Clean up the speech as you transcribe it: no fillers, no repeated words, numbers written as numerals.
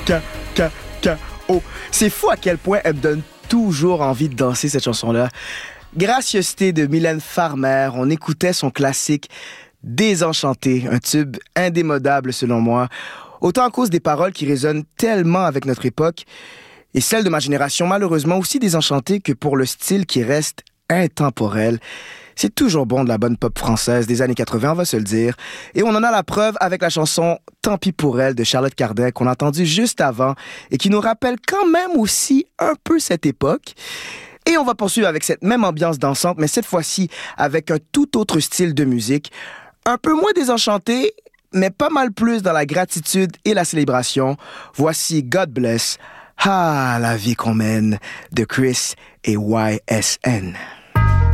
K-K-K-O. C'est fou à quel point elle me donne toujours envie de danser cette chanson-là. Gracieuseté de Mylène Farmer, on écoutait son classique Désenchanté, un tube indémodable selon moi, autant à cause des paroles qui résonnent tellement avec notre époque et celle de ma génération malheureusement aussi désenchantée que pour le style qui reste intemporel. C'est toujours bon de la bonne pop française des années 80, on va se le dire. Et on en a la preuve avec la chanson Tant pis pour elle de Charlotte Cardin qu'on a entendue juste avant et qui nous rappelle quand même aussi un peu cette époque. Et on va poursuivre avec cette même ambiance dansante, mais cette fois-ci avec un tout autre style de musique, un peu moins désenchanté, mais pas mal plus dans la gratitude et la célébration. Voici God Bless, la vie qu'on mène, de Chris et YSN.